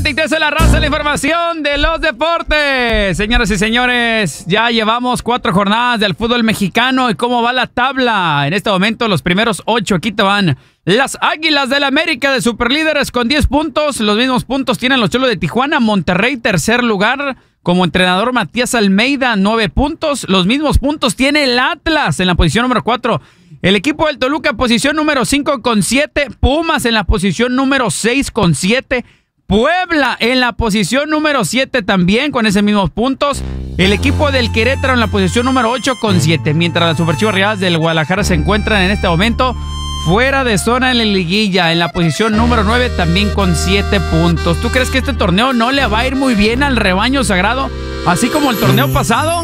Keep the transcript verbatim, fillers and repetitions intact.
treinta y tres de la raza, la información de los deportes. Señoras y señores, ya llevamos cuatro jornadas del fútbol mexicano. ¿Y cómo va la tabla? En este momento los primeros ocho aquí te van las Águilas del América de superlíderes con diez puntos. Los mismos puntos tienen los Cholos de Tijuana. Monterrey, tercer lugar. Como entrenador Matías Almeida, nueve puntos. Los mismos puntos tiene el Atlas en la posición número cuatro. El equipo del Toluca, posición número cinco con siete. Pumas en la posición número seis con siete. Puebla en la posición número siete también con esos mismos puntos. El equipo del Querétaro en la posición número ocho con siete. Mientras las Superchivas Rayadas del Guadalajara se encuentran en este momento fuera de zona en la liguilla, en la posición número nueve también con siete puntos. ¿Tú crees que este torneo no le va a ir muy bien al rebaño sagrado? Así como el torneo pasado.